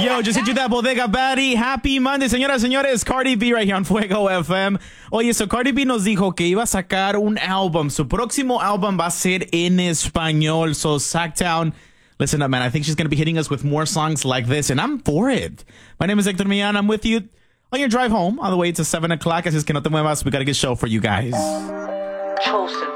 Yo, just hit you that Bodega Batty. Happy Monday, señoras, señores. Cardi B right here on Fuego FM. Oye, so Cardi B nos dijo que iba a sacar un álbum. Su próximo álbum va a ser en español. So, Sacktown, listen up, man. I think she's going to be hitting us with more songs like this, and I'm for it. My name is Hector Millán. I'm with you on your drive home all the way to 7 o'clock. Así es que no te muevas. We got a good show for you guys. Chosen.